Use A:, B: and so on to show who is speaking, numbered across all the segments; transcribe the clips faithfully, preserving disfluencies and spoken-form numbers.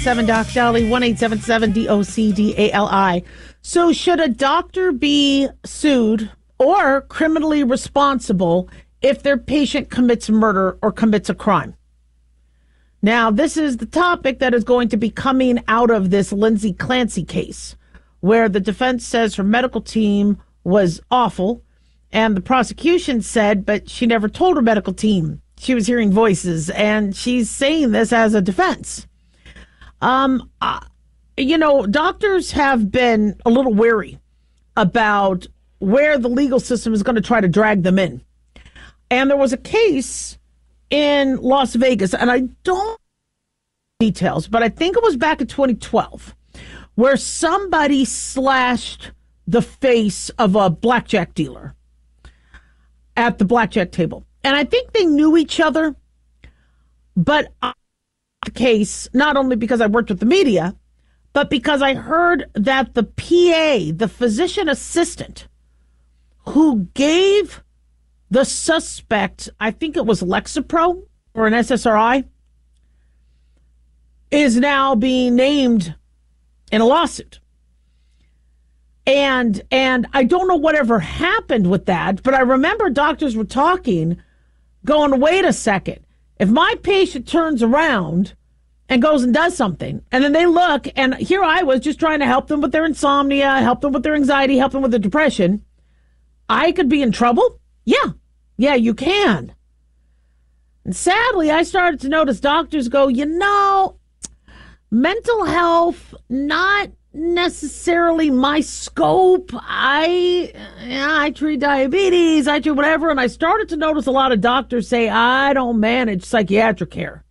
A: seven Doc Dali, one eight seven seven D O C D A L I. So should a doctor be sued or criminally responsible if their patient commits murder or commits a crime? Now, this is the topic that is going to be coming out of this Lindsay Clancy case, where the defense says her medical team was awful, and the prosecution said, but she never told her medical team she was hearing voices, and she's saying this as a defense. Um, uh, you know, doctors have been a little wary about where the legal system is going to try to drag them in. And there was a case in Las Vegas, and I don't know details, but I think it was back in twenty twelve, where somebody slashed the face of a blackjack dealer at the blackjack table. And I think they knew each other, but I, the case, not only because I worked with the media, but because I heard that the P A, the physician assistant, who gave the suspect, I think it was Lexapro or an S S R I, is now being named in a lawsuit. And and I don't know whatever happened with that, but I remember doctors were talking, going, wait a second. If my patient turns around and goes and does something, and then they look, and here I was just trying to help them with their insomnia, help them with their anxiety, help them with their depression, I could be in trouble? Yeah. Yeah, you can. And sadly, I started to notice doctors go, you know, mental health, not necessarily my scope. I yeah, I treat diabetes, I treat whatever. And I started to notice a lot of doctors say, I don't manage psychiatric care.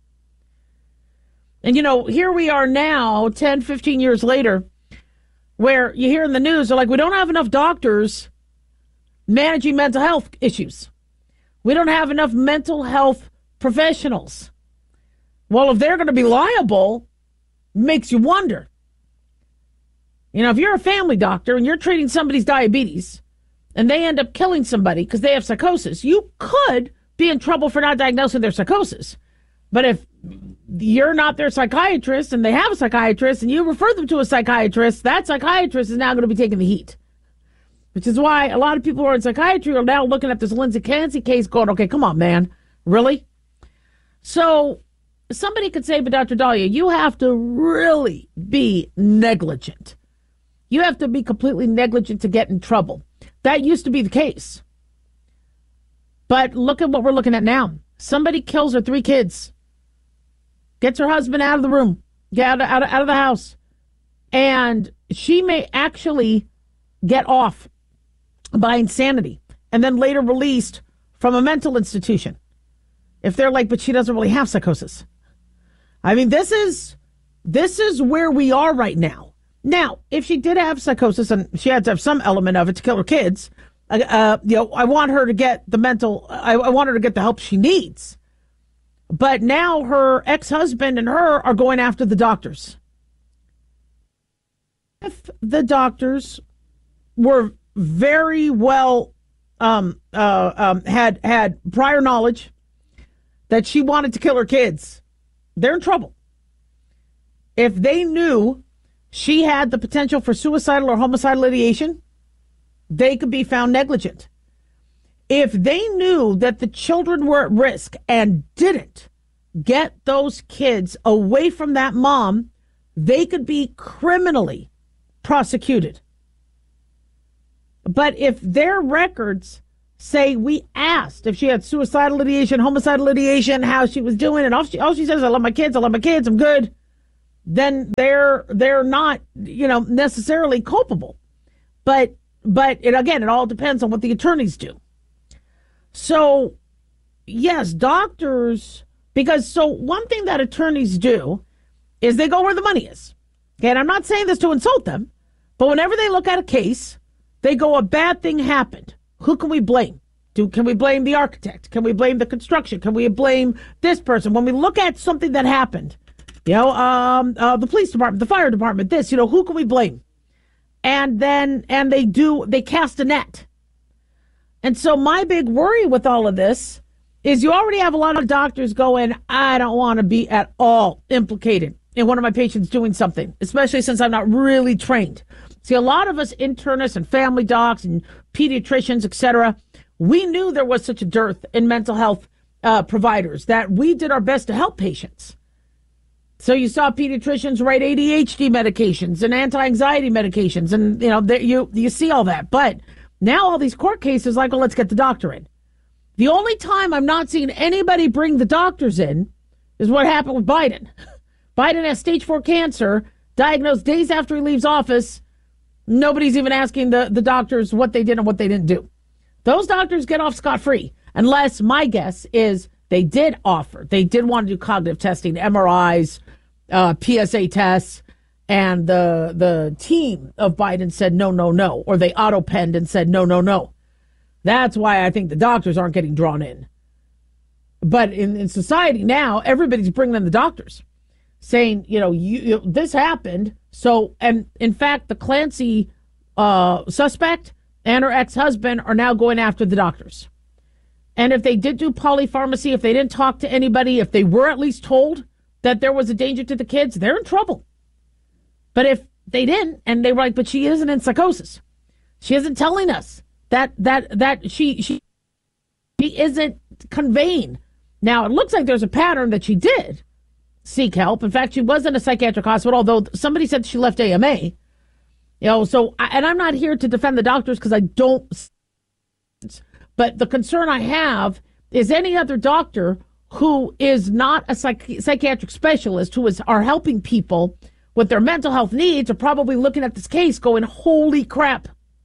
A: And, you know, here we are now, ten, fifteen years later, where you hear in the news, they're like, we don't have enough doctors managing mental health issues. We don't have enough mental health professionals. Well, if they're going to be liable, makes you wonder. You know, if you're a family doctor and you're treating somebody's diabetes and they end up killing somebody because they have psychosis, you could be in trouble for not diagnosing their psychosis. But if you're not their psychiatrist and they have a psychiatrist and you refer them to a psychiatrist, that psychiatrist is now going to be taking the heat. Which is why a lot of people who are in psychiatry are now looking at this Lindsay Clancy case going, okay, come on, man. Really? So somebody could say, but Doctor Dahlia, you have to really be negligent. You have to be completely negligent to get in trouble. That used to be the case. But look at what we're looking at now. Somebody kills her three kids, gets her husband out of the room, get out of, out of, out of the house, and she may actually get off by insanity and then later released from a mental institution. If they're like, but she doesn't really have psychosis. I mean, this is this is where we are right now. Now, if she did have psychosis and she had to have some element of it to kill her kids, uh, you know, I want her to get the mental, I, I want her to get the help she needs. But now her ex-husband and her are going after the doctors. If the doctors were very well, um, uh, um, had had prior knowledge that she wanted to kill her kids, they're in trouble. If they knew she had the potential for suicidal or homicidal ideation, they could be found negligent. If they knew that the children were at risk and didn't get those kids away from that mom, they could be criminally prosecuted. But if their records say we asked if she had suicidal ideation, homicidal ideation, how she was doing, and all she, all she says, I love my kids, I love my kids, I'm good, then they're they're not, you know, necessarily culpable. But but it, again, it all depends on what the attorneys do. So, yes, doctors, because so one thing that attorneys do is they go where the money is. Okay, and I'm not saying this to insult them, but whenever they look at a case, they go, a bad thing happened. Who can we blame? Do Can we blame the architect? Can we blame the construction? Can we blame this person? When we look at something that happened, you know, um, uh, the police department, the fire department, this, you know, who can we blame? And then, and they do, they cast a net. And so my big worry with all of this is you already have a lot of doctors going, I don't want to be at all implicated in one of my patients doing something, especially since I'm not really trained. See, a lot of us internists and family docs and pediatricians, et cetera, we knew there was such a dearth in mental health uh, providers that we did our best to help patients. So you saw pediatricians write A D H D medications and anti-anxiety medications, and you know you you see all that. But now all these court cases, like, well, let's get the doctor in. The only time I'm not seeing anybody bring the doctors in is what happened with Biden. Biden has stage four cancer, diagnosed days after he leaves office. Nobody's even asking the, the doctors what they did and what they didn't do. Those doctors get off scot-free, unless my guess is they did offer. They did want to do cognitive testing, M R Is, uh, P S A tests, and the the team of Biden said no, no, no, or they auto-penned and said no, no, no. That's why I think the doctors aren't getting drawn in. But in, in society now, everybody's bringing in the doctors, saying, you know, you, you, this happened. So, and in fact, the Clancy uh, suspect and her ex-husband are now going after the doctors. And if they did do polypharmacy, if they didn't talk to anybody, if they were at least told that there was a danger to the kids, they're in trouble. But if they didn't, and they were like, but she isn't in psychosis. She isn't telling us that that that she she she isn't conveying. Now, it looks like there's a pattern that she did seek help. In fact, she was in a psychiatric hospital, although somebody said she left A M A. You know, so, and I'm not here to defend the doctors because I don't, but the concern I have is any other doctor who is not a psych- psychiatric specialist, who is are helping people with their mental health needs, are probably looking at this case going, holy crap,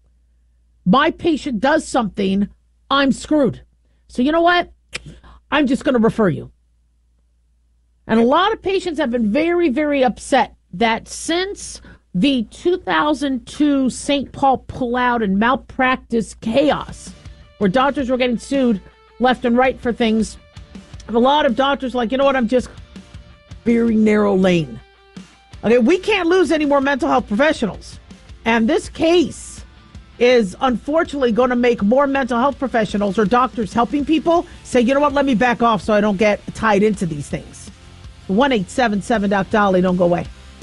A: my patient does something, I'm screwed. So you know what? I'm just going to refer you. And a lot of patients have been very, very upset that since the two thousand two Saint Paul pullout and malpractice chaos, where doctors were getting sued left and right for things, a lot of doctors are like, you know what, I'm just very narrow lane. Okay, we can't lose any more mental health professionals. And this case is unfortunately going to make more mental health professionals or doctors helping people say, you know what, let me back off so I don't get tied into these things. one eight seven seven Doc Dolly, don't go away.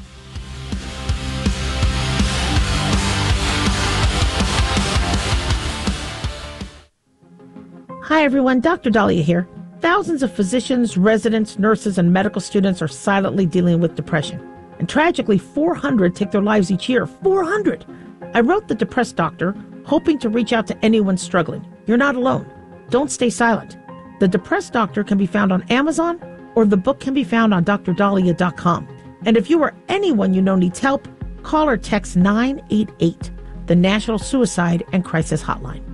A: Hi everyone, Doctor Dahlia here. Thousands of physicians, residents, nurses, and medical students are silently dealing with depression. And tragically, four hundred take their lives each year. four hundred! I wrote The Depressed Doctor, hoping to reach out to anyone struggling. You're not alone. Don't stay silent. The Depressed Doctor can be found on Amazon, or the book can be found on D R dahlia dot com. And if you or anyone you know needs help, call or text nine eight eight, the National Suicide and Crisis Hotline.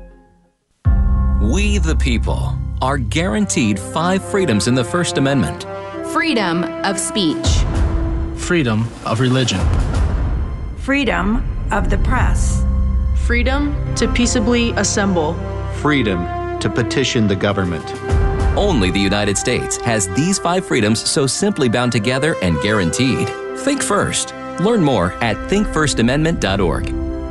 B: We the people are guaranteed five freedoms in the First Amendment.
C: Freedom of speech.
D: Freedom of religion.
E: Freedom of the press.
F: Freedom to peaceably assemble.
G: Freedom to petition the government.
B: Only the United States has these five freedoms so simply bound together and guaranteed. Think first. Learn more at think first amendment dot org.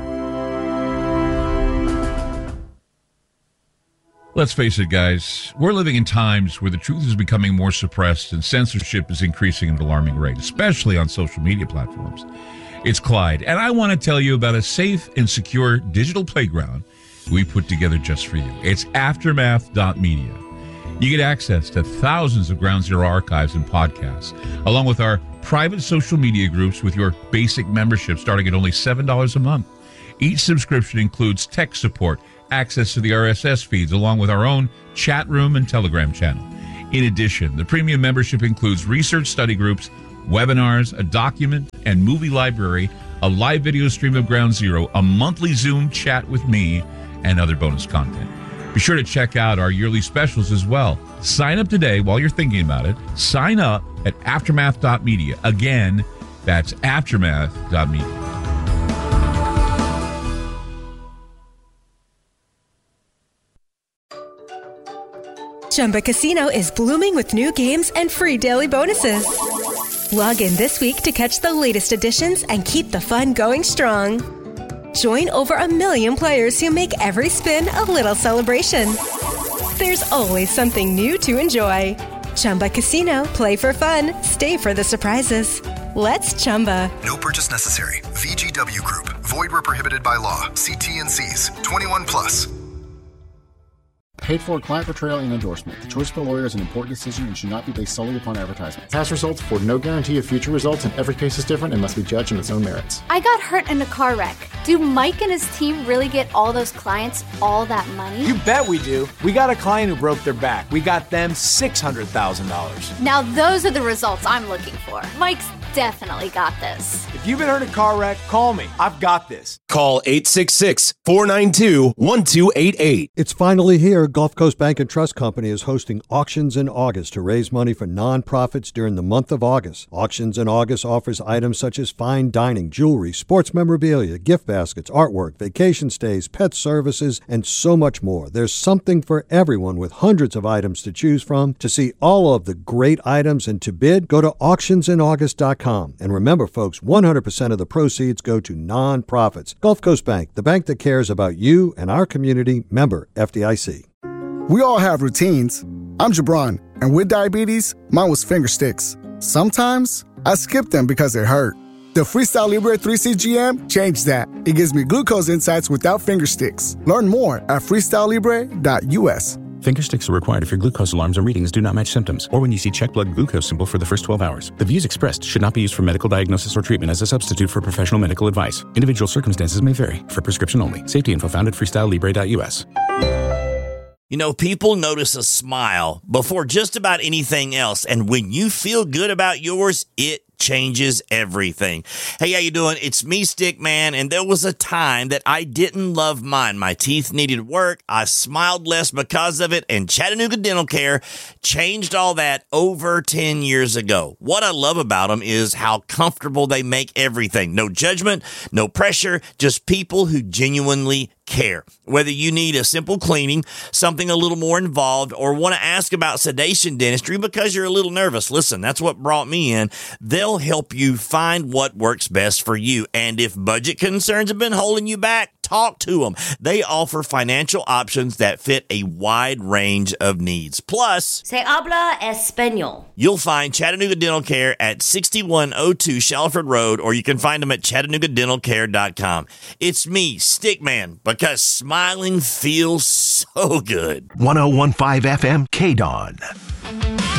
H: Let's face it, guys, we're living in times where the truth is becoming more suppressed and censorship is increasing at an alarming rate, especially on social media platforms. It's Clyde, and I want to tell you about a safe and secure digital playground we put together just for you. It's aftermath dot media. You get access to thousands of Ground Zero archives and podcasts, along with our private social media groups with your basic membership starting at only seven dollars a month. Each subscription includes tech support, access to the R S S feeds, along with our own chat room and Telegram channel. In addition, the premium membership includes research study groups, webinars, a document and movie library, a live video stream of Ground Zero, a monthly Zoom chat with me, and other bonus content. Be sure to check out our yearly specials as well. Sign up today while you're thinking about it. Sign up at aftermath dot media. Again, that's aftermath dot media.
I: Chumba Casino is blooming with new games and free daily bonuses. Log in this week to catch the latest additions and keep the fun going strong. Join over a million players who make every spin a little celebration. There's always something new to enjoy. Chumba Casino. Play for fun. Stay for the surprises. Let's Chumba.
J: No purchase necessary. V G W Group. Void where prohibited by law. See T N Cs. twenty-one plus.
K: Paid for client portrayal and endorsement. The choice of the lawyer is an important decision and should not be based solely upon advertisement. Past results afford no guarantee of future results, and every case is different and must be judged on its own merits.
L: I got hurt in a car wreck. Do Mike and his team really get all those clients all that money?
M: You bet we do. We got a client who broke their back. We got them six hundred thousand dollars.
L: Now those are the results I'm looking for. Mike's definitely got this.
M: If you've been hurt in a car wreck, call me. I've got this.
N: Call eight six six, four nine two, one two eight eight.
O: It's finally here. Gulf Coast Bank and Trust Company is hosting Auctions in August to raise money for nonprofits during the month of August. Auctions in August offers items such as fine dining, jewelry, sports memorabilia, gift baskets, artwork, vacation stays, pet services, and so much more. There's something for everyone with hundreds of items to choose from. To see all of the great items and to bid, go to auctions in august dot com. And remember, folks, one hundred percent of the proceeds go to nonprofits. Gulf Coast Bank, the bank that cares about you and our community. Member F D I C.
P: We all have routines. I'm Jabron, and with diabetes, mine was finger sticks. Sometimes I skip them because they hurt. The Freestyle Libre three C G M changed that. It gives me glucose insights without finger sticks. Learn more at freestyle libre dot U S.
Q: Finger sticks are required if your glucose alarms or readings do not match symptoms, or when you see check blood glucose symbol for the first twelve hours. The views expressed should not be used for medical diagnosis or treatment as a substitute for professional medical advice. Individual circumstances may vary. For prescription only. Safety info found at freestyle libre dot U S.
R: You know, people notice a smile before just about anything else, and when you feel good about yours, it changes everything. Hey, how you doing? It's me, Stickman, and there was a time that I didn't love mine. My teeth needed work. I smiled less because of it, and Chattanooga Dental Care changed all that over ten years ago. What I love about them is how comfortable they make everything. No judgment, no pressure, just people who genuinely care. Whether you need a simple cleaning, something a little more involved, or want to ask about sedation dentistry because you're a little nervous, listen, that's what brought me in. They'll help you find what works best for you. And if budget concerns have been holding you back, talk to them. They offer financial options that fit a wide range of needs. Plus,
S: Se habla español.
R: You'll find Chattanooga Dental Care at sixty-one oh two Shalford Road, or you can find them at chattanooga dental care dot com. It's me, Stickman, because smiling feels so good.
T: one oh one point five F M, K-Dawn.